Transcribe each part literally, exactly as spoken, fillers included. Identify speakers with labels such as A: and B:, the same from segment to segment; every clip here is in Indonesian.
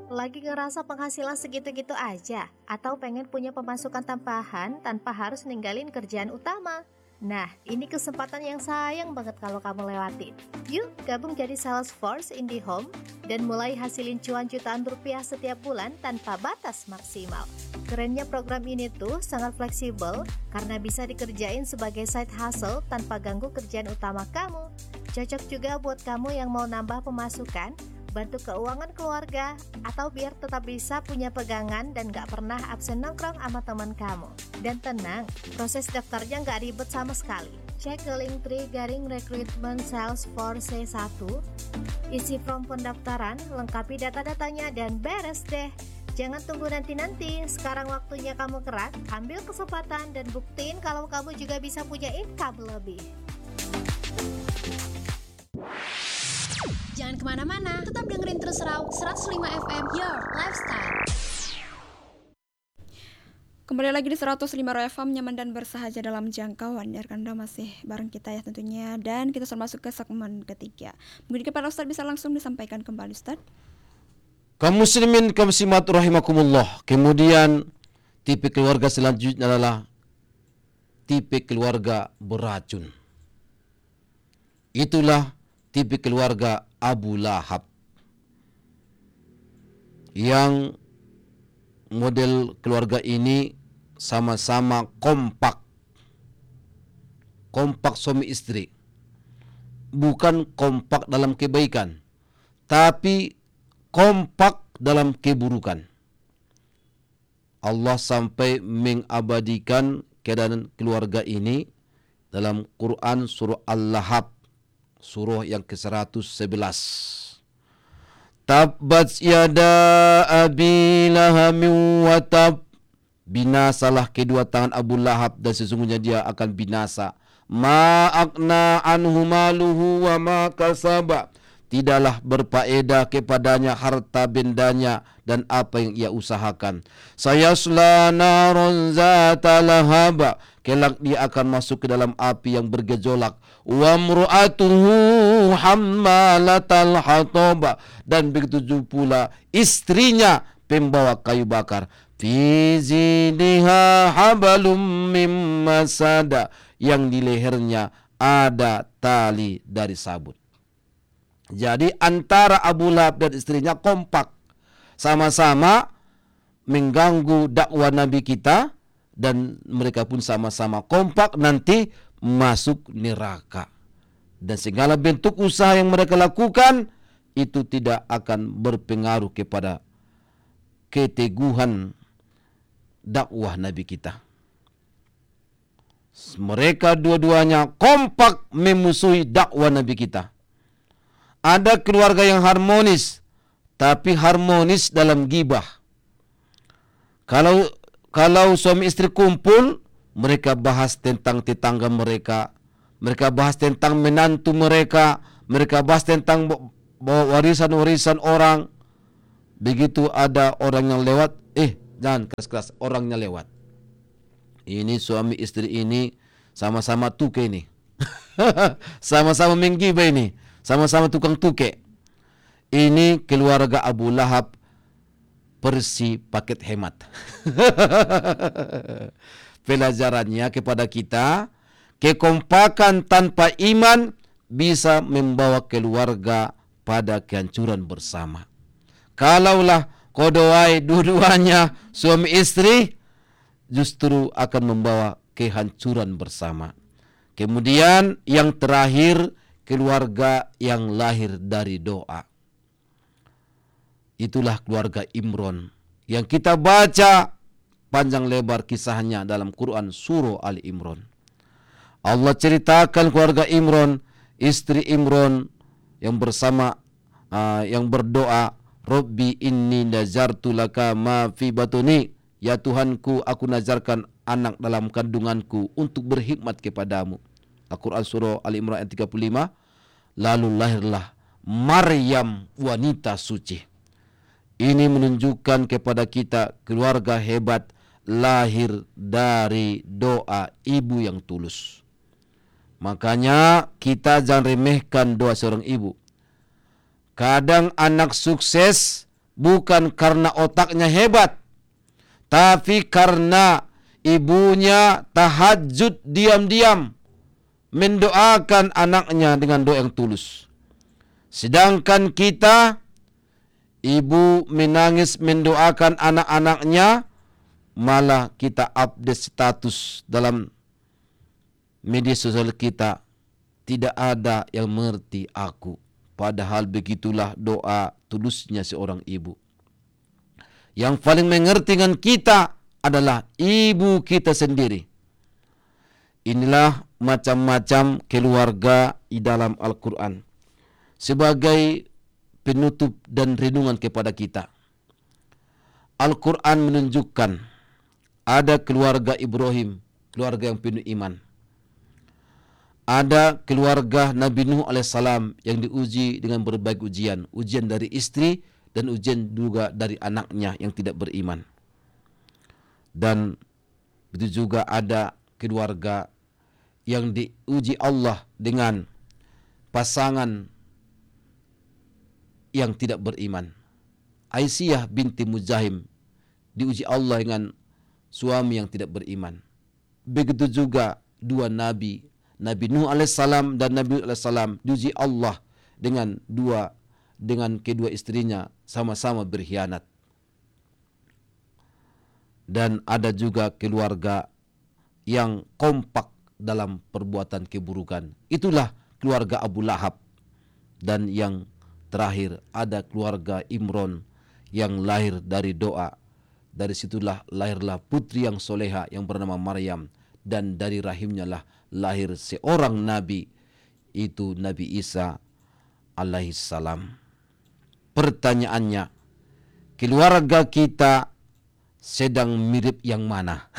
A: Lagi ngerasa penghasilan segitu-gitu aja? Atau pengen punya pemasukan tambahan tanpa harus ninggalin kerjaan utama? Nah, ini kesempatan yang sayang banget kalau kamu lewatin. Yuk, gabung jadi Salesforce IndiHome dan mulai hasilin cuan jutaan rupiah setiap bulan tanpa batas maksimal. Kerennya program ini tuh sangat fleksibel karena bisa dikerjain sebagai side hustle tanpa ganggu kerjaan utama kamu. Cocok juga buat kamu yang mau nambah pemasukan, bantu keuangan keluarga, atau biar tetap bisa punya pegangan dan gak pernah absen nongkrong sama teman kamu. Dan tenang, proses daftarnya gak ribet sama sekali. Cek ke link Tri garing rekrutmen Salesforce C satu, isi form pendaftaran, lengkapi data-datanya, dan beres deh. Jangan tunggu nanti-nanti, sekarang waktunya kamu gerak, ambil kesempatan, dan buktiin kalau kamu juga bisa punya income lebih.
B: Jangan kemana-mana, tetap dengerin terus Raw seratus lima F M, Your Lifestyle.
C: Kembali lagi di seratus lima F M, nyaman dan bersahaja dalam jangkauan. Ya, Anda masih bareng kita ya tentunya. Dan kita sudah masuk ke segmen ketiga. Mungkin kepada Ustadz bisa langsung disampaikan kembali, Ustadz.
D: Kaum muslimin, kaum muslimat rahimakumullah. Kemudian tipe keluarga selanjutnya adalah tipe keluarga beracun. Itulah tipe keluarga Abu Lahab yang model keluarga ini sama-sama kompak. Kompak suami istri. Bukan kompak dalam kebaikan, tapi kompak dalam keburukan. Allah sampai mengabadikan keadaan keluarga ini dalam Quran surah Al-Lahab, surah yang ke seratus sebelas. Tabbat yada abi lahamin wa tab. Binasalah kedua tangan Abu Lahab dan sesungguhnya dia akan binasa. Ma aqna anhu maluhu wa ma kasaba. Tidaklah berfaedah kepadanya harta bendanya dan apa yang ia usahakan. Sayasla naron zata lahaba. Kelak dia akan masuk ke dalam api yang bergejolak. Wa mru'atuhu hammalatal hataba. Dan begitu pula istrinya pembawa kayu bakar. Fi zidha habalum mim masada. Yang di lehernya ada tali dari sabut. Jadi antara Abu Lahab dan istrinya kompak. Sama-sama mengganggu dakwah Nabi kita. Dan mereka pun sama-sama kompak nanti masuk neraka. Dan segala bentuk usaha yang mereka lakukan itu tidak akan berpengaruh kepada keteguhan dakwah Nabi kita. Mereka dua-duanya kompak memusuhi dakwah Nabi kita. Ada keluarga yang harmonis, tapi harmonis dalam gibah. Kalau kalau suami istri kumpul, mereka bahas tentang tetangga mereka, mereka bahas tentang menantu mereka, mereka bahas tentang warisan-warisan orang. Begitu ada orang yang lewat, eh jangan keras-keras, orangnya lewat. Ini suami istri ini sama-sama tuke ini. Sama-sama menggibah ini. Sama-sama tukang tuke. Ini keluarga Abu Lahab versi paket hemat. Pelajarannya kepada kita, kekompakan tanpa iman bisa membawa keluarga pada kehancuran bersama. Kalaulah kodowai dua-duanya suami istri, justru akan membawa kehancuran bersama. Kemudian yang terakhir, keluarga yang lahir dari doa. Itulah keluarga Imron yang kita baca panjang lebar kisahnya dalam Quran surah Ali Imran. Allah ceritakan keluarga Imron, istri Imron yang bersama uh, yang berdoa, Rabbi inni nazartu laka ma fi batuni. Ya Tuhanku, aku nazarkan anak dalam kandunganku untuk berkhidmat kepadamu. Al-Quran surah Ali Imran ayat tiga puluh lima. Lalu lahirlah Maryam, wanita suci. Ini menunjukkan kepada kita keluarga hebat lahir dari doa ibu yang tulus. Makanya kita jangan remehkan doa seorang ibu. Kadang anak sukses bukan karena otaknya hebat, tapi karena ibunya tahajud diam-diam mendoakan anaknya dengan doa yang tulus. Sedangkan kita, ibu menangis mendoakan anak-anaknya, malah kita update status dalam media sosial kita, tidak ada yang mengerti aku. Padahal begitulah doa tulusnya seorang ibu. Yang paling mengerti dengan kita adalah ibu kita sendiri. Inilah macam-macam keluarga di dalam Al-Quran sebagai penutup dan renungan kepada kita. Al-Quran menunjukkan ada keluarga Ibrahim, keluarga yang penuh iman. Ada keluarga Nabi Nuh alaihissalam yang diuji dengan berbagai ujian. Ujian dari istri dan ujian juga dari anaknya yang tidak beriman. Dan begitu juga ada keluarga yang diuji Allah dengan pasangan yang tidak beriman. Aisyah binti Muzahim diuji Allah dengan suami yang tidak beriman. Begitu juga dua nabi, Nabi Nuh alaihissalam dan Nabi alaihissalam diuji Allah dengan dua dengan kedua istrinya sama-sama berkhianat. Dan ada juga keluarga yang kompak dalam perbuatan keburukan. Itulah keluarga Abu Lahab. Dan yang terakhir ada keluarga Imron yang lahir dari doa. Dari situlah lahirlah putri yang soleha yang bernama Maryam. Dan dari rahimnya lah lahir seorang nabi, itu Nabi Isa alaihissalam. Pertanyaannya, keluarga kita sedang mirip yang mana?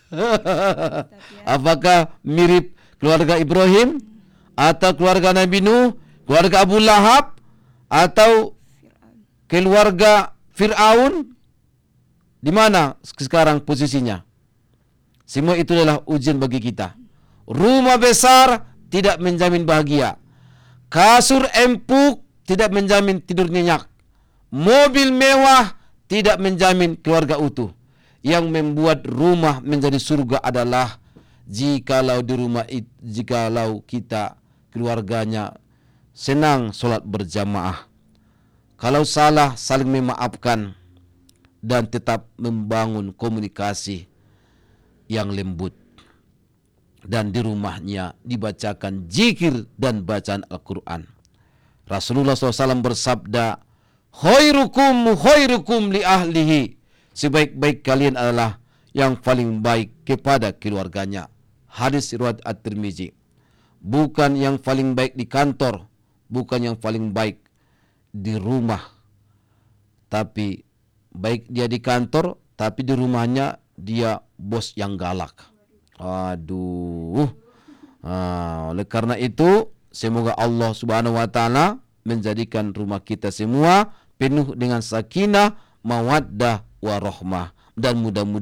D: Apakah mirip keluarga Ibrahim atau keluarga Nabi Nuh, keluarga Abu Lahab atau keluarga Fir'aun? Di mana sekarang posisinya? Semua itu adalah ujian bagi kita. Rumah besar tidak menjamin bahagia. Kasur empuk tidak menjamin tidur nyenyak. Mobil mewah tidak menjamin keluarga utuh. Yang membuat rumah menjadi surga adalah jikalau di rumah itu, jikalau kita keluarganya senang sholat berjamaah. Kalau salah saling memaafkan dan tetap membangun komunikasi yang lembut. Dan di rumahnya dibacakan zikir dan bacaan Al-Quran. Rasulullah shallallahu alaihi wasallam bersabda, khairukum khairukum li ahlihi. Sebaik-baik kalian adalah yang paling baik kepada keluarganya. Hadis riwayat At-Tirmizi. Bukan yang paling baik di kantor, bukan yang paling baik di rumah. Tapi baik dia di kantor, tapi di rumahnya dia bos yang galak. Aduh. Nah, oleh karena itu, semoga Allah Subhanahu wa taala menjadikan rumah kita semua penuh dengan sakinah, mawaddah, warahmah, dan mudah-mudahan